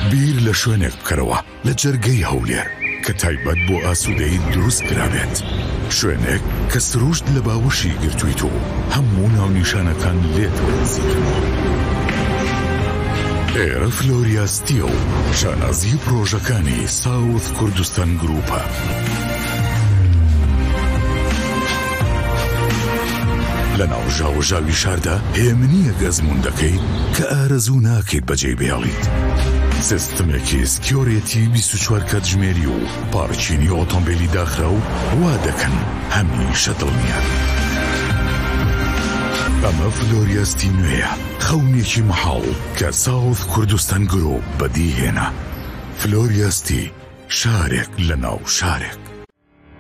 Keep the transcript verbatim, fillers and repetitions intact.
بیر لە شوێنێک بکەرەوە لە جەرگەی هەولێر کە تایبەت بۆ ئاسوودەیی دروست کرابێت، شوێنێک کە سروشت لە باوەشی گرتوویت و هەموو ناونیشانەکان لێت وەرزیتنەوە. ئێرە فلۆریاستیە و شانازی پرۆژەکانی ساوت کوردستان گروپە. لە ناو ژاوەژاوی شاردا هێمنیە گەزموندەکەی کە ئارەزوو ناکەیت بەجێی بێڵیت. سیستمێکی سکیۆرێتی بیست و چوار کاتژمێری و پارچینی ئۆتۆمبیلی داخرا و وا دەکەن هەمیشە دڵنیان. ئەمە فلۆریاستی نوێیە، خەونێکی مەحاڵ کە ساوت کوردستان گرۆپ بەدیهێنا. فلۆریاستی، شارێک لە ناو شارێک.